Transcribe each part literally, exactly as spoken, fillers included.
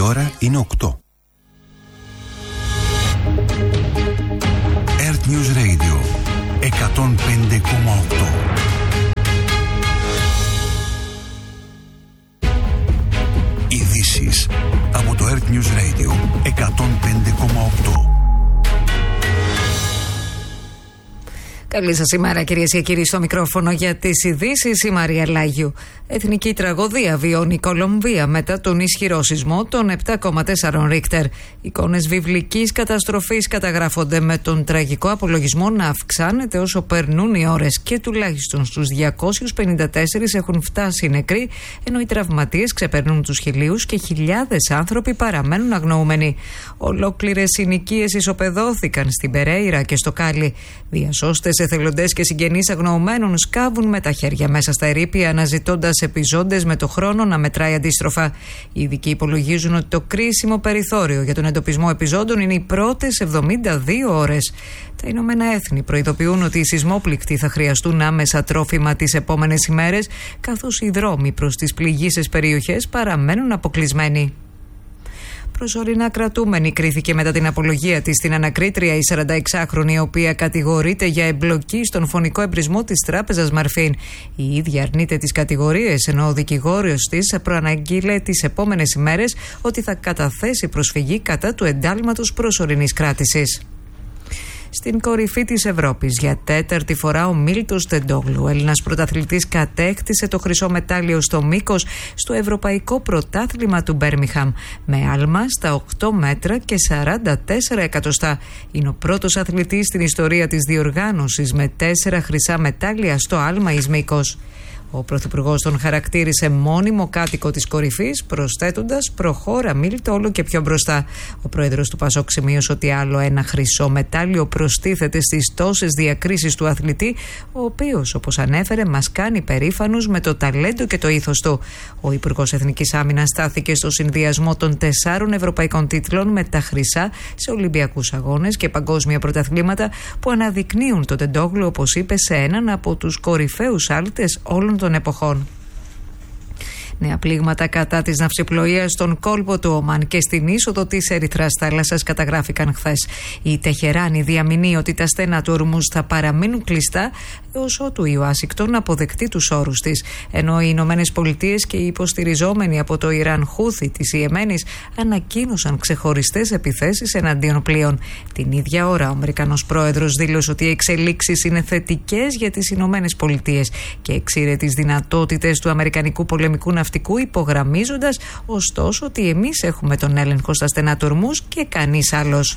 ώρα είναι οκτώ. Earth News Radio εκατόν πέντε κόμμα οκτώ. Ειδήσεις από το Earth News Radio εκατόν πέντε κόμμα οκτώ. Καλή σας ημέρα, κυρίες και κύριοι, στο μικρόφωνο για τις ειδήσεις η Μαρία Λάγιου. Εθνική τραγωδία βιώνει η Κολομβία μετά τον ισχυρό σεισμό των επτά κόμμα τέσσερα Ρίχτερ. Εικόνες βιβλικής καταστροφής καταγράφονται, με τον τραγικό απολογισμό να αυξάνεται όσο περνούν οι ώρες και τουλάχιστον στους διακόσιους πενήντα τέσσερα έχουν φτάσει οι νεκροί, ενώ οι τραυματίες ξεπερνούν τους χιλίους και χιλιάδες άνθρωποι παραμένουν αγνοούμενοι. Ολόκληρες συνοικίες ισοπεδώθηκαν στην Περέιρα και στο Κάλι. Διασώστες, εθελοντές και συγγενείς αγνοωμένων σκάβουν με τα χέρια μέσα στα ερείπια, αναζητώντας επιζώντες με το χρόνο να μετράει αντίστροφα. Οι ειδικοί υπολογίζουν ότι το κρίσιμο περιθώριο για τον εντοπισμό επιζώντων είναι οι πρώτες εβδομήντα δύο ώρες. Τα Ηνωμένα Έθνη προειδοποιούν ότι οι σεισμόπληκτοι θα χρειαστούν άμεσα τρόφιμα τις επόμενες ημέρες, καθώς οι δρόμοι προς τις πληγείσες περιοχές παραμένουν αποκλεισμένοι. Προσωρινά κρατούμενη κρίθηκε μετά την απολογία της στην ανακρίτρια η σαρανταεξάχρονη, η οποία κατηγορείται για εμπλοκή στον φωνικό εμπρισμό της τράπεζας Μαρφίν. Η ίδια αρνείται τις κατηγορίες, ενώ ο δικηγόρος της προαναγγείλε τις επόμενες ημέρες ότι θα καταθέσει προσφυγή κατά του εντάλματος προσωρινής κράτησης. Στην κορυφή της Ευρώπης για τέταρτη φορά ο Μίλτος Τεντόγλου, Έλληνας πρωταθλητής, κατέκτησε το χρυσό μετάλλιο στο μήκος στο Ευρωπαϊκό Πρωτάθλημα του Μπέρμιχαμ με άλμα στα οκτώ μέτρα και σαράντα τέσσερα εκατοστά. Είναι ο πρώτος αθλητής στην ιστορία της διοργάνωσης με τέσσερα χρυσά μετάλλια στο άλμα εις μήκος. Ο Πρωθυπουργός τον χαρακτήρισε μόνιμο κάτοικο της κορυφής, προσθέτοντας «Προχώρα Μίλτο όλο και πιο μπροστά». Ο πρόεδρος του Πασόκ σημείωσε ότι άλλο ένα χρυσό μετάλλιο προστίθεται στις τόσες διακρίσεις του αθλητή, ο οποίος, όπως ανέφερε, μας κάνει περήφανους με το ταλέντο και το ήθος του. Ο Υπουργός Εθνικής Άμυνας στάθηκε στο συνδυασμό των τεσσάρων ευρωπαϊκών τίτλων με τα χρυσά σε Ολυμπιακούς αγώνες και παγκόσμια πρωταθλήματα που αναδεικνύουν τον Τεντόγλου, όπως είπε, σε έναν από τους κορυφαίους άλτες όλων των εποχών. Νέα πλήγματα κατά της ναυσιπλοείας στον κόλπο του Ομάν και στην είσοδο της Ερυθράς θάλασσας καταγράφηκαν χθες. Η Τεχεράνη διαμηνύει ότι τα στενά του Ορμούζ θα παραμείνουν κλειστά έως ότου η Ουάσιγκτον αποδεκτεί τους όρους της. Ενώ οι Ηνωμένες Πολιτείες και οι υποστηριζόμενοι από το Ιράν Χούθι της Ιεμένης ανακοίνωσαν ξεχωριστές επιθέσεις εναντίον πλοίων. Την ίδια ώρα ο Αμερικανός πρόεδρος δήλωσε ότι οι εξελίξεις είναι θετικές για τις Ηνωμένες Πολιτείες και εξήρε τις δυνατότητες του αμερικανικού πολεμικού ναυτικού, υπογραμμίζοντας ωστόσο ότι εμείς έχουμε τον έλεγχο στα στενά του Ορμούζ και κανείς άλλος.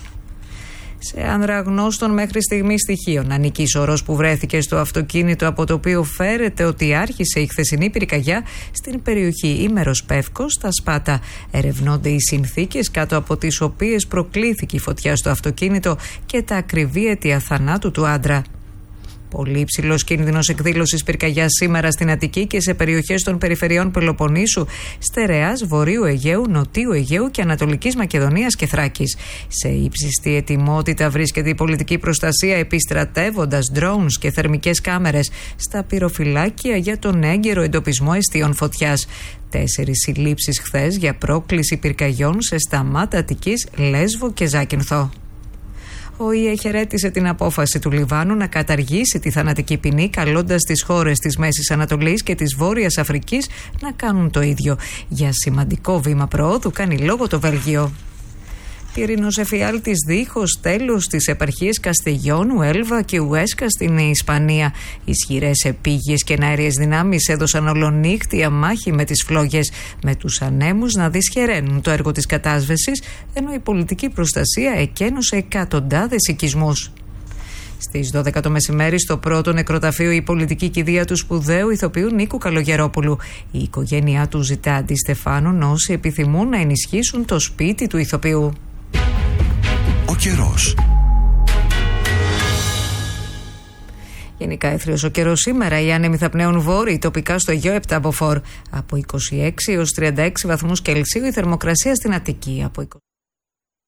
Σε ανδραγνώστων μέχρι στιγμή στοιχείων ανήκει η σωρός που βρέθηκε στο αυτοκίνητο από το οποίο φέρεται ότι άρχισε η χθεσινή πυρκαγιά στην περιοχή Ήμερος Πεύκος στα Σπάτα. Ερευνώνται οι συνθήκες κάτω από τις οποίες προκλήθηκε η φωτιά στο αυτοκίνητο και τα ακριβή αίτια θανάτου του άντρα. Πολύ υψηλός κίνδυνος εκδήλωσης πυρκαγιάς σήμερα στην Αττική και σε περιοχές των περιφερειών Πελοποννήσου, Στερεάς, Βορείου Αιγαίου, Νοτίου Αιγαίου και Ανατολικής Μακεδονίας και Θράκης. Σε ύψιστη ετοιμότητα βρίσκεται η πολιτική προστασία, επιστρατεύοντας drones και θερμικές κάμερες στα πυροφυλάκια για τον έγκαιρο εντοπισμό αιστείων φωτιάς. Τέσσερις συλλήψεις χθες για πρόκληση πυρκαγιών σε Σταμάτα Αττικής, Λέσβο και Ζάκυνθο. Ο ΙΕ χαιρέτησε την απόφαση του Λιβάνου να καταργήσει τη θανατική ποινή, καλώντας τις χώρες της Μέσης Ανατολής και της Βόρειας Αφρικής να κάνουν το ίδιο. Για σημαντικό βήμα προόδου κάνει λόγο το Βέλγιο. Πυρηνός εφιάλτης δίχως τέλος στις επαρχίες Καστεγιών, Ουέλβα και Ουέσκα στην Ισπανία. Ισχυρές επίγειες και αέριες δυνάμεις έδωσαν ολονύχτια μάχη με τις φλόγες, με τους ανέμους να δυσχεραίνουν το έργο της κατάσβεσης, ενώ η πολιτική προστασία εκένωσε εκατοντάδες οικισμούς. Στις δώδεκα το μεσημέρι, στο πρώτο νεκροταφείο, η πολιτική κηδεία του σπουδαίου ηθοποιού Νίκου Καλογερόπουλου. Η οικογένειά του ζητά αντιστεφάνων όσοι επιθυμούν να ενισχύσουν το σπίτι του ηθοποιού. Ο καιρός. Γενικά έθριος ο καιρός σήμερα. Οι άνεμοι θα πνέουν βόρειοι, τοπικά στο Αιγαίο επτά μποφόρ. Από είκοσι έξι έως τριάντα έξι βαθμούς Κελσίου η θερμοκρασία στην Αττική. Από είκοσι